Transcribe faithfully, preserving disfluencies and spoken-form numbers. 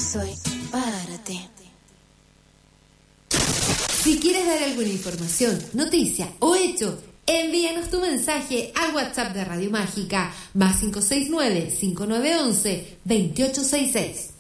soy para ti. Si quieres dar alguna información, noticia o hecho, envíanos tu mensaje al WhatsApp de Radio Mágica más cinco seis nueve, cinco nueve uno uno, dos ocho seis seis.